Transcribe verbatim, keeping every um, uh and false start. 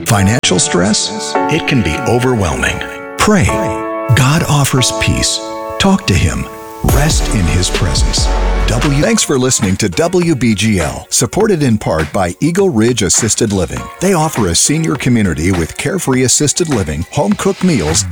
Financial stress? It can be overwhelming. Pray. God offers peace. Talk to Him. Rest in His presence. W- Thanks for listening to W B G L, supported in part by Eagle Ridge Assisted Living. They offer a senior community with carefree assisted living, home-cooked meals,